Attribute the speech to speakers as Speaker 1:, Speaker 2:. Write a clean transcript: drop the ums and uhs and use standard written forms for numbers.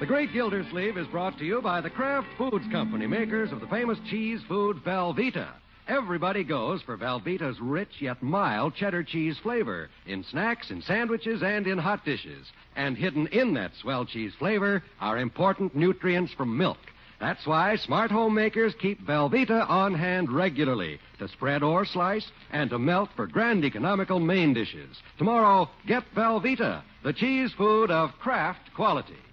Speaker 1: The Great Gildersleeve is brought to you by the Kraft Foods Company, makers of the famous cheese food Velveeta. Everybody goes for Velveeta's rich yet mild cheddar cheese flavor in snacks, in sandwiches, and in hot dishes. And hidden in that swell cheese flavor are important nutrients from milk. That's why smart homemakers keep Velveeta on hand regularly to spread or slice and to melt for grand economical main dishes. Tomorrow, get Velveeta, the cheese food of Kraft quality.